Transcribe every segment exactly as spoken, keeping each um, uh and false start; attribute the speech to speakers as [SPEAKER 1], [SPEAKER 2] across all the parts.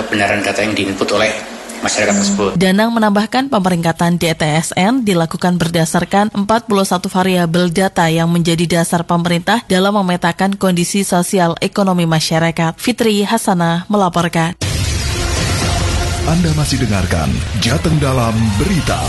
[SPEAKER 1] kebenaran data yang diinput oleh masyarakat tersebut.
[SPEAKER 2] Danang menambahkan pemeringkatan D T S N dilakukan berdasarkan empat puluh satu variabel data yang menjadi dasar pemerintah dalam memetakan kondisi sosial ekonomi masyarakat. Fitri Hasanah melaporkan.
[SPEAKER 3] Anda masih dengarkan Jateng Dalam Berita.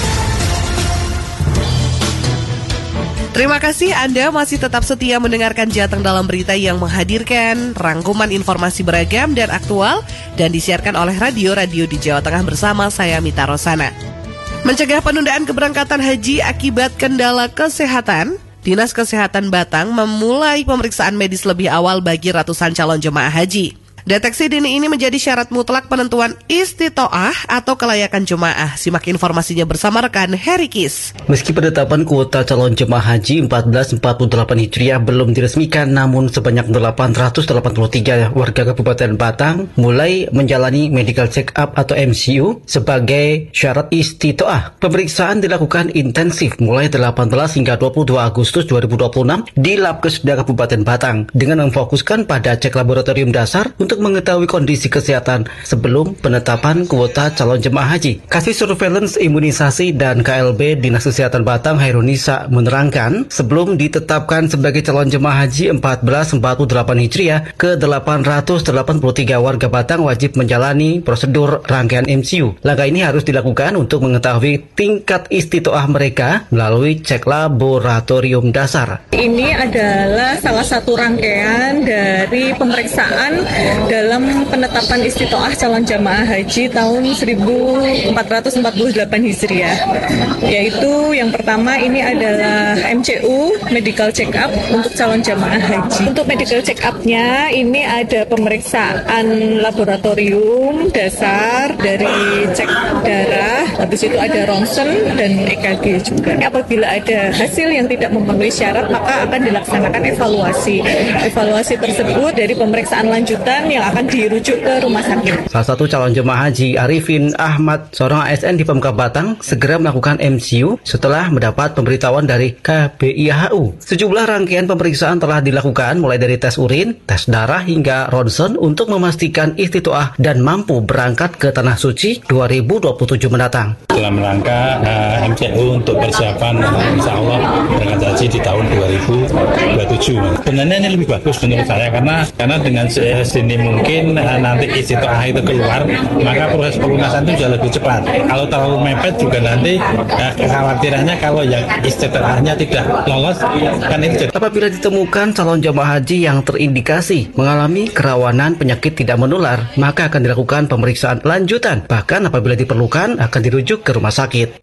[SPEAKER 4] Terima kasih Anda masih tetap setia mendengarkan Jateng Dalam Berita yang menghadirkan rangkuman informasi beragam dan aktual dan disiarkan oleh radio-radio di Jawa Tengah bersama saya Mita Rosana. Mencegah penundaan keberangkatan haji akibat kendala kesehatan, Dinas Kesehatan Batang memulai pemeriksaan medis lebih awal bagi ratusan calon jemaah haji. Deteksi dini ini menjadi syarat mutlak penentuan istitoah atau kelayakan jemaah. Simak informasinya bersama rekan Heri Kis.
[SPEAKER 5] Meski penetapan kuota calon jemaah haji seribu empat ratus empat puluh delapan Hijriah belum diresmikan, namun sebanyak delapan ratus delapan puluh tiga warga Kabupaten Batang mulai menjalani medical check-up atau M C U sebagai syarat istitoah. Pemeriksaan dilakukan intensif mulai delapan belas hingga dua puluh dua Agustus dua ribu dua puluh enam di Labkesda Kabupaten Batang dengan memfokuskan pada cek laboratorium dasar untuk mengetahui kondisi kesehatan sebelum penetapan kuota calon jemaah haji. Kasih Surveillance Imunisasi dan K L B Dinas Kesehatan Batang Hairunisa menerangkan, sebelum ditetapkan sebagai calon jemaah haji seribu empat ratus empat puluh delapan Hijriah, ke delapan ratus delapan puluh tiga warga Batang wajib menjalani prosedur rangkaian M C U. Langkah ini harus dilakukan untuk mengetahui tingkat istitoah mereka melalui cek laboratorium dasar.
[SPEAKER 6] Ini adalah salah satu rangkaian dari pemeriksaan dalam penetapan istitoah calon jamaah haji tahun seribu empat ratus empat puluh delapan Hijriah, yaitu yang pertama ini adalah M C U, medical check up untuk calon jamaah haji. Untuk medical check up-nya ini ada pemeriksaan laboratorium dasar dari cek darah, habis itu ada ronsen dan E K G juga. Apabila ada hasil yang tidak memenuhi syarat, maka akan dilaksanakan evaluasi. Evaluasi tersebut dari pemeriksaan lanjutan yang akan dirujuk ke rumah sakit.
[SPEAKER 5] Salah satu calon jemaah haji, Arifin Ahmad, seorang A S N di Pemkab Batang, segera melakukan M C U setelah mendapat pemberitahuan dari K B I H U. Sejumlah rangkaian pemeriksaan telah dilakukan mulai dari tes urin, tes darah hingga ronsen untuk memastikan istitoah dan mampu berangkat ke Tanah Suci dua ribu dua puluh tujuh mendatang.
[SPEAKER 7] Dalam rangka uh, M C U untuk persiapan uh, insya Allah berangkat haji di tahun dua ribu dua puluh tujuh. Sebenarnya ini lebih bagus menurut saya karena karena dengan sini mungkin uh, nanti istitoah itu keluar, maka proses pelunasan itu jauh lebih cepat. Kalau terlalu mepet juga nanti uh, kekhawatirannya kalau yang istitoahnya tidak lolos kan itu.
[SPEAKER 5] Apabila ditemukan calon jemaah haji yang terindikasi mengalami kerawanan penyakit tidak menular, maka akan dilakukan pemeriksaan lanjutan. Bahkan apabila diperlukan akan dirujuk ke rumah sakit.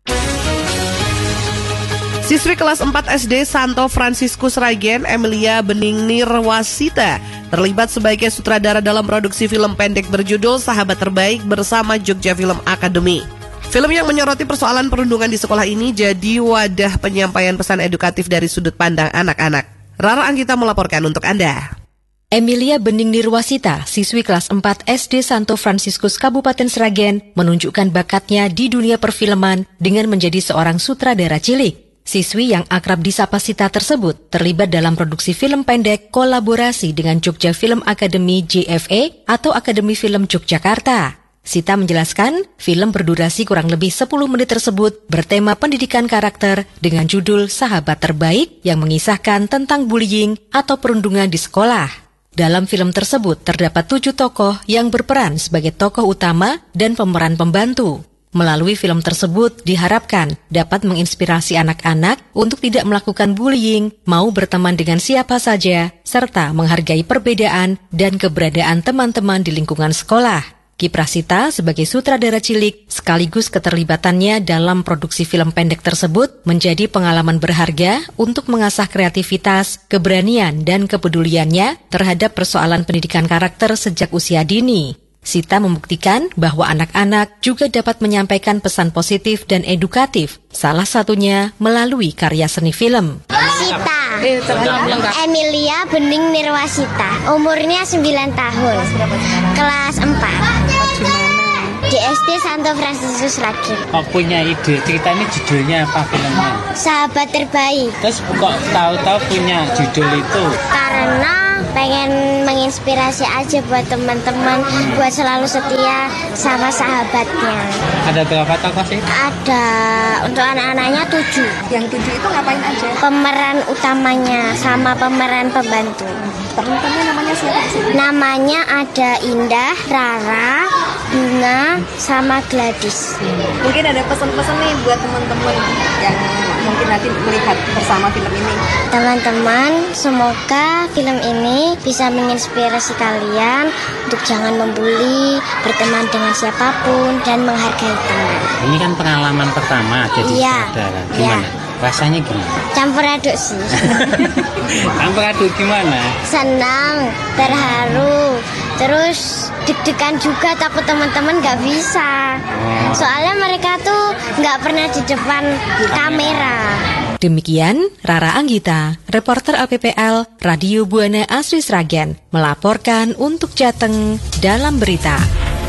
[SPEAKER 4] Siswi kelas empat S D Santo Fransiskus Ragen, Emilia Bening Nirwasita, terlibat sebagai sutradara dalam produksi film pendek berjudul Sahabat Terbaik bersama Jogja Film Academy. Film yang menyoroti persoalan perundungan di sekolah ini jadi wadah penyampaian pesan edukatif dari sudut pandang anak-anak. Rara Anggita melaporkan untuk Anda.
[SPEAKER 8] Emilia Bening Nirwasita, siswi kelas empat S D Santo Fransiskus Kabupaten Sragen, menunjukkan bakatnya di dunia perfilman dengan menjadi seorang sutradara cilik. Siswi yang akrab disapa Sita tersebut terlibat dalam produksi film pendek kolaborasi dengan Jogja Film Academy J F A atau Akademi Film Yogyakarta. Sita menjelaskan, film berdurasi kurang lebih sepuluh menit tersebut bertema pendidikan karakter dengan judul Sahabat Terbaik yang mengisahkan tentang bullying atau perundungan di sekolah. Dalam film tersebut terdapat tujuh tokoh yang berperan sebagai tokoh utama dan pemeran pembantu. Melalui film tersebut diharapkan dapat menginspirasi anak-anak untuk tidak melakukan bullying, mau berteman dengan siapa saja, serta menghargai perbedaan dan keberadaan teman-teman di lingkungan sekolah. Kiprah Sita sebagai sutradara cilik sekaligus keterlibatannya dalam produksi film pendek tersebut menjadi pengalaman berharga untuk mengasah kreativitas, keberanian, dan kepeduliannya terhadap persoalan pendidikan karakter sejak usia dini. Sita membuktikan bahwa anak-anak juga dapat menyampaikan pesan positif dan edukatif, salah satunya melalui karya seni film.
[SPEAKER 9] Sita, Emilia Bening Nirwasita, umurnya sembilan tahun, kelas empat, di S D Santo Fransiskus Ragen.
[SPEAKER 10] Oh, punya ide, cerita ini judulnya apa filmnya?
[SPEAKER 9] Sahabat Terbaik.
[SPEAKER 10] Terus kok tahu-tahu punya judul itu?
[SPEAKER 9] Karena pengen menginspirasi aja buat teman-teman buat selalu setia sama sahabatnya.
[SPEAKER 10] Ada berapa tokoh sih?
[SPEAKER 9] Ada untuk anak-anaknya tujuh.
[SPEAKER 11] Yang tujuh itu ngapain aja?
[SPEAKER 9] Pemeran utamanya sama pemeran pembantu.
[SPEAKER 11] Teman-teman namanya siapa sih?
[SPEAKER 9] Namanya ada Indah, Rara, Bunga, sama Gladys.
[SPEAKER 11] Mungkin ada pesan-pesan nih buat teman-teman yang mungkin nanti melihat bersama film ini.
[SPEAKER 9] Teman-teman, semoga film ini bisa menginspirasi kalian untuk jangan membuli, berteman dengan siapapun, dan menghargai teman.
[SPEAKER 10] Ini kan pengalaman pertama jadi
[SPEAKER 9] Iya.
[SPEAKER 10] saudara. Gimana?
[SPEAKER 9] Iya.
[SPEAKER 10] Rasanya gimana?
[SPEAKER 9] Campur aduk sih.
[SPEAKER 10] Campur aduk gimana?
[SPEAKER 9] Senang, terharu, terus deg-degan juga, takut teman-teman nggak bisa. Soalnya mereka tuh nggak pernah di depan kamera.
[SPEAKER 8] Demikian Rara Anggita, reporter A P P L Radio Buana Asri Sragen, melaporkan untuk Jateng dalam berita.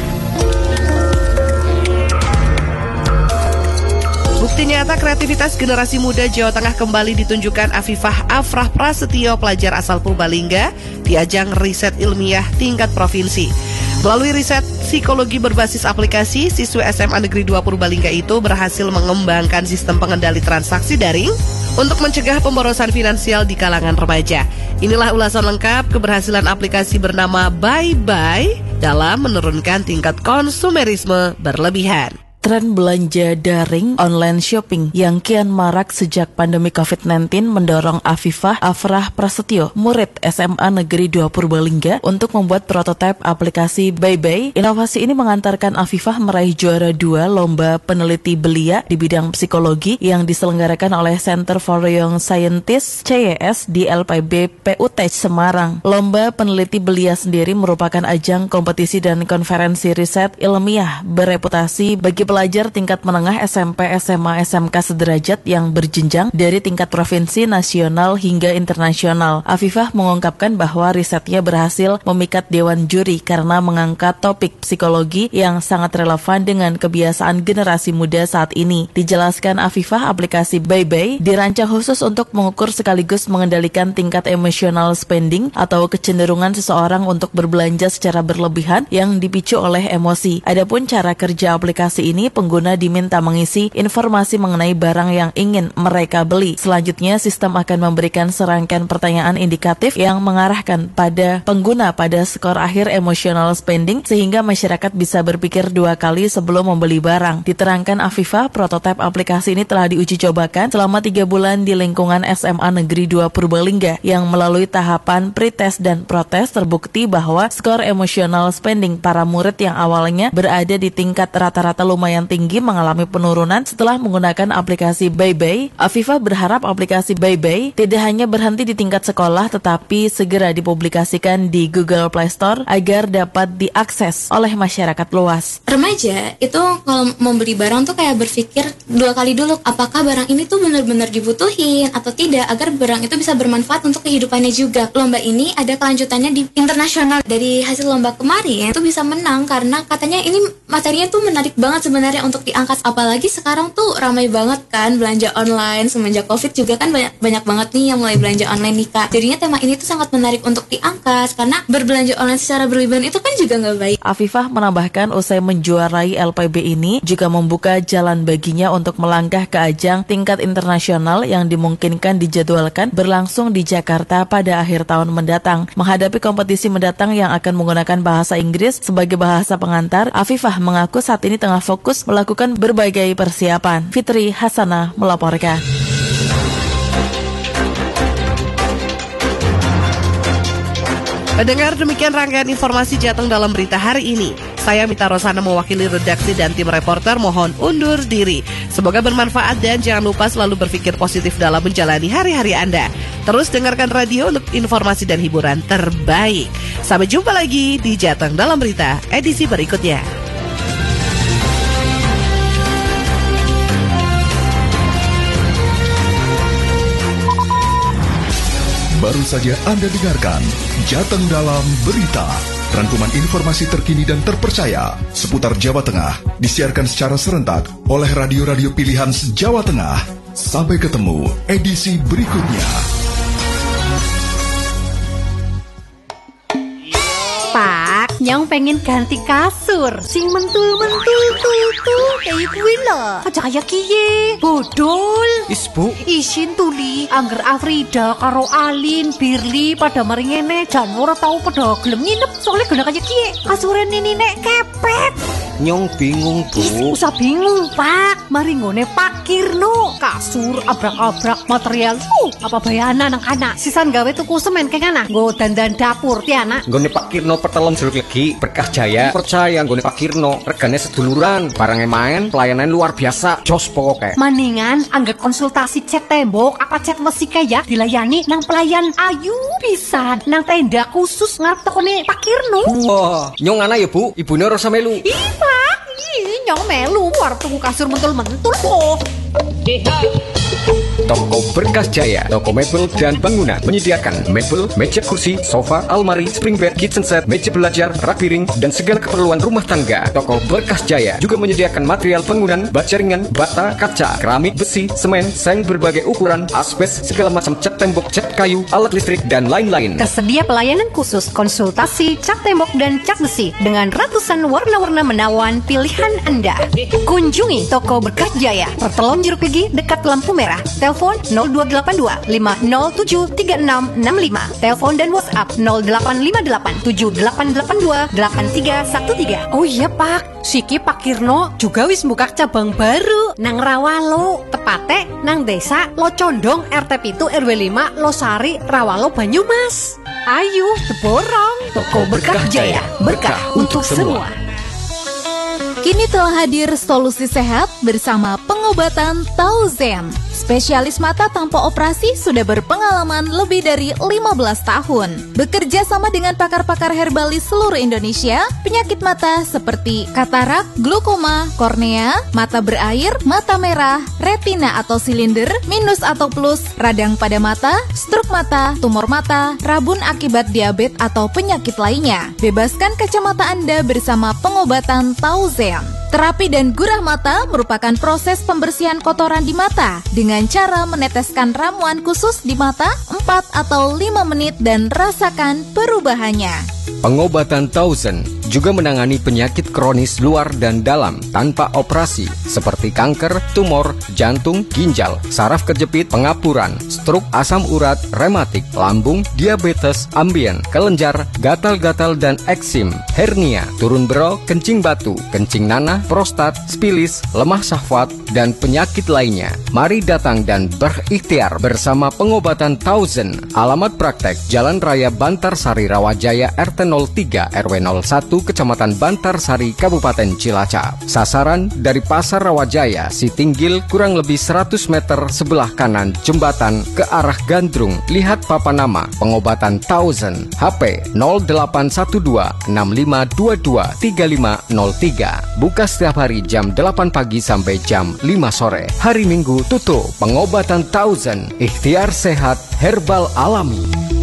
[SPEAKER 4] Bukti nyata kreativitas generasi muda Jawa Tengah kembali ditunjukkan Afifah Afrah Prasetyo, pelajar asal Purbalingga, di ajang riset ilmiah tingkat provinsi. Melalui riset psikologi berbasis aplikasi, siswa S M A Negeri dua Purbalingga itu berhasil mengembangkan sistem pengendali transaksi daring untuk mencegah pemborosan finansial di kalangan remaja. Inilah ulasan lengkap keberhasilan aplikasi bernama Bye Bye dalam menurunkan tingkat konsumerisme berlebihan.
[SPEAKER 2] Tren belanja daring online shopping yang kian marak sejak pandemi covid sembilan belas mendorong Afifah Afrah Prasetyo, murid S M A Negeri dua Purbalingga, untuk membuat prototipe aplikasi Bye Bye. Inovasi ini mengantarkan Afifah meraih juara dua lomba peneliti belia di bidang psikologi yang diselenggarakan oleh Center for Young Scientists C Y S di L P B P U T Semarang. Lomba peneliti belia sendiri merupakan ajang kompetisi dan konferensi riset ilmiah bereputasi bagi pelajar tingkat menengah S M P, S M A, S M K sederajat yang berjenjang dari tingkat provinsi, nasional, hingga internasional. Afifah mengungkapkan bahwa risetnya berhasil memikat dewan juri karena mengangkat topik psikologi yang sangat relevan dengan kebiasaan generasi muda saat ini. Dijelaskan Afifah, aplikasi Bye Bye dirancang khusus untuk mengukur sekaligus mengendalikan tingkat emotional spending atau kecenderungan seseorang untuk berbelanja secara berlebihan yang dipicu oleh emosi. Adapun cara kerja aplikasi ini, pengguna diminta mengisi informasi mengenai barang yang ingin mereka beli. Selanjutnya, sistem akan memberikan serangkaian pertanyaan indikatif yang mengarahkan pada pengguna pada skor akhir emotional spending sehingga masyarakat bisa berpikir dua kali sebelum membeli barang. Diterangkan Afifah, prototipe aplikasi ini telah diuji cobakan selama tiga bulan di lingkungan S M A Negeri dua Purbalingga yang melalui tahapan pretest dan protes terbukti bahwa skor emotional spending para murid yang awalnya berada di tingkat rata-rata lumayan yang tinggi mengalami penurunan setelah menggunakan aplikasi Bye Bye. Afifah berharap aplikasi Bye Bye tidak hanya berhenti di tingkat sekolah tetapi segera dipublikasikan di Google Play Store agar dapat diakses oleh masyarakat luas.
[SPEAKER 12] Remaja itu kalau membeli barang tuh kayak berpikir dua kali dulu apakah barang ini tuh benar-benar dibutuhin atau tidak agar barang itu bisa bermanfaat untuk kehidupannya juga. Lomba ini ada kelanjutannya di internasional. Dari hasil lomba kemarin itu bisa menang karena katanya ini materinya tuh menarik banget sebenarnya sebenarnya untuk diangkat, apalagi sekarang tuh ramai banget kan belanja online semenjak Covid juga kan banyak banyak banget nih yang mulai belanja online nih Kak. Jadinya tema ini tuh sangat menarik untuk diangkat karena berbelanja online secara berlebihan itu kan juga nggak baik.
[SPEAKER 2] Afifah menambahkan usai menjuarai L P B ini juga membuka jalan baginya untuk melangkah ke ajang tingkat internasional yang dimungkinkan dijadwalkan berlangsung di Jakarta pada akhir tahun mendatang. Menghadapi kompetisi mendatang yang akan menggunakan bahasa Inggris sebagai bahasa pengantar, Afifah mengaku saat ini tengah fokus melakukan berbagai persiapan. Fitri Hasanah melaporkan.
[SPEAKER 4] Pendengar, demikian rangkaian informasi Jateng dalam berita hari ini. Saya Mita Rosana mewakili redaksi dan tim reporter mohon undur diri. Semoga bermanfaat dan jangan lupa selalu berpikir positif dalam menjalani hari-hari Anda. Terus dengarkan radio untuk informasi dan hiburan terbaik. Sampai jumpa lagi di Jateng dalam berita edisi berikutnya.
[SPEAKER 3] Baru saja Anda dengarkan Jateng dalam Berita. Rangkuman informasi terkini dan terpercaya seputar Jawa Tengah disiarkan secara serentak oleh radio-radio pilihan Jawa Tengah. Sampai ketemu edisi berikutnya.
[SPEAKER 13] Nyong pengen ganti kasur sing mentul-mentul tuh kayak kuwi lho. Aja kaya kiye. Bodol.
[SPEAKER 14] Is Bu,
[SPEAKER 13] Isin tuli angger Afrida karo Alin, Birli pada mari ngene jan ora tau pada gelem nginep soalnya gena kaya kiye. Kasure nini nek kepet.
[SPEAKER 14] Nyong bingung Bu.
[SPEAKER 13] Ih, usah bingung Pak. Mari ngone Pak Kirno. Kasur abrak-abrak material. Uh, apa bayana nang kana. Sisan gawe tuku semen keng ana. Nggo dandan dapur tiana.
[SPEAKER 14] Nggone Pak Kirno pertelon jeruk legi Berkah Jaya. Percaya nggone Pak Kirno regane seduluran, barangnya main, pelayanan luar biasa. Jos pokoke.
[SPEAKER 13] Maningan angger konsultasi cat tembok apa cat besi kaya dilayani nang pelayan ayu pisan nang tenda khusus ngarep tokone Pak Kirno.
[SPEAKER 14] Wah, nyong ana ya Bu, ibune ora usah melu.
[SPEAKER 13] Ih Pak, ih nyong melu arep tuku kasur mentul-mentul kok.
[SPEAKER 14] Toko Berkah Jaya, toko mebel dan bangunan menyediakan mebel, meja kursi, sofa, almari, spring bed, kitchen set, meja belajar, rak piring, dan segala keperluan rumah tangga. Toko Berkah Jaya juga menyediakan material bangunan, baja ringan, bata, kaca, keramik, besi, semen, seng berbagai ukuran, asbes, segala macam cat tembok, cat kayu, alat listrik, dan lain-lain.
[SPEAKER 13] Tersedia pelayanan khusus konsultasi cat tembok dan cat besi dengan ratusan warna-warna menawan pilihan Anda. Kunjungi Toko Berkah Jaya, Pertelon Jeruk Legi dekat lampu merah. Telepon nol dua delapan dua lima nol tujuh tiga enam enam lima. Telepon dan WhatsApp nol delapan lima delapan tujuh delapan delapan dua delapan tiga satu tiga. Oh iya Pak, siki Pak Kirno juga wis buka cabang baru nang Rawalo, tepate nang desa Locondong R T pitu R W lima Losari Rawalo Banyumas. Ayo teborong Toko Berkah Jaya, berkah untuk semua.
[SPEAKER 15] Kini telah hadir solusi sehat bersama pengobatan Tauzen. Spesialis mata tanpa operasi sudah berpengalaman lebih dari lima belas tahun. Bekerja sama dengan pakar-pakar herbalis seluruh Indonesia, penyakit mata seperti katarak, glaukoma, kornea, mata berair, mata merah, retina atau silinder, minus atau plus, radang pada mata, stroke mata, tumor mata, rabun akibat diabetes atau penyakit lainnya. Bebaskan kacamata Anda bersama pengobatan Tauzen. Terapi dan gurah mata merupakan proses pembersihan kotoran di mata dengan cara meneteskan ramuan khusus di mata empat atau lima menit dan rasakan perubahannya.
[SPEAKER 14] Pengobatan Tauzen juga menangani penyakit kronis luar dan dalam tanpa operasi seperti kanker, tumor, jantung, ginjal, saraf kejepit, pengapuran, stroke, asam urat, rematik, lambung, diabetes, ambien, kelenjar, gatal-gatal dan eksim, hernia, turun bero, kencing batu, kencing nanah, prostat, spilis, lemah syahwat, dan penyakit lainnya. Mari datang dan berikhtiar bersama pengobatan Tauzen. Alamat praktek Jalan Raya Bantarsari Rawajaya R T nol tiga R W nol satu Kecamatan Bantarsari Kabupaten Cilacap. Sasaran dari Pasar Rawajaya Sitinggil kurang lebih seratus meter sebelah kanan jembatan ke arah Gandrung. Lihat papan nama pengobatan Tauzen. H P nol delapan satu dua enam lima dua dua tiga lima nol tiga. Buka setiap hari jam delapan pagi sampai jam lima sore. Hari Minggu tutup. Pengobatan Tauzen. Ikhtiar sehat herbal alami.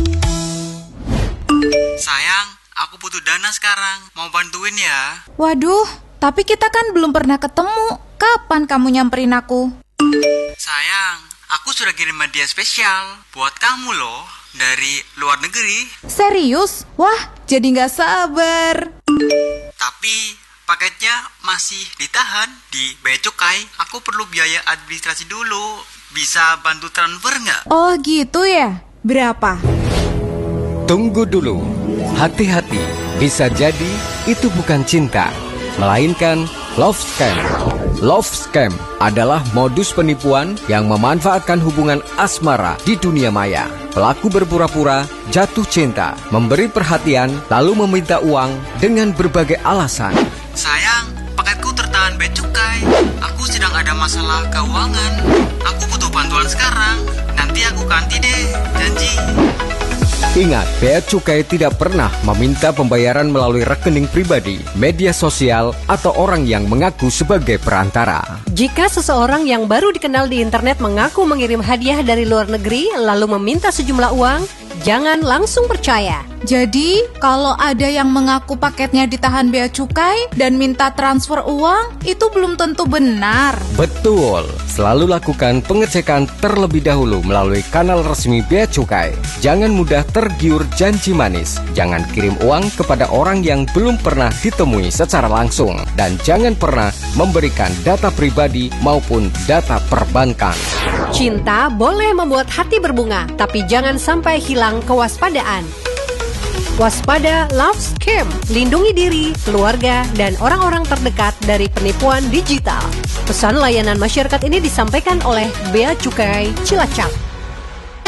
[SPEAKER 16] Sayang, aku butuh dana sekarang. Mau bantuin ya?
[SPEAKER 15] Waduh, tapi kita kan belum pernah ketemu. Kapan kamu nyamperin aku?
[SPEAKER 16] Sayang, aku sudah kirim hadiah spesial buat kamu loh, dari luar negeri.
[SPEAKER 15] Serius? Wah, jadi nggak sabar.
[SPEAKER 16] Tapi paketnya masih ditahan di Bea Cukai. Aku perlu biaya administrasi dulu. Bisa bantu transfer nggak?
[SPEAKER 15] Oh gitu ya? Berapa?
[SPEAKER 14] Tunggu dulu. Hati-hati, bisa jadi itu bukan cinta, melainkan love scam. Love scam adalah modus penipuan yang memanfaatkan hubungan asmara di dunia maya. Pelaku berpura-pura jatuh cinta, memberi perhatian, lalu meminta uang dengan berbagai alasan.
[SPEAKER 16] Sayang, paketku tertahan Bea Cukai. Aku sedang ada masalah keuangan. Aku butuh bantuan sekarang. Nanti aku ganti deh, janji.
[SPEAKER 14] Ingat, Bea Cukai tidak pernah meminta pembayaran melalui rekening pribadi, media sosial, atau orang yang mengaku sebagai perantara.
[SPEAKER 13] Jika seseorang yang baru dikenal di internet mengaku mengirim hadiah dari luar negeri lalu meminta sejumlah uang, Jangan langsung percaya.
[SPEAKER 15] Jadi, kalau ada yang mengaku paketnya ditahan bea cukai dan minta transfer uang, itu belum tentu benar.
[SPEAKER 14] Betul, selalu lakukan pengecekan terlebih dahulu melalui kanal resmi Bea Cukai. Jangan mudah tergiur janji manis. Jangan kirim uang kepada orang yang belum pernah ditemui secara langsung. Dan jangan pernah memberikan data pribadi maupun data perbankan.
[SPEAKER 13] Cinta boleh membuat hati berbunga, tapi jangan sampai hilang kewaspadaan. Waspada love scam, lindungi diri, keluarga, dan orang-orang terdekat dari penipuan digital. Pesan layanan masyarakat ini disampaikan oleh Bea Cukai Cilacap.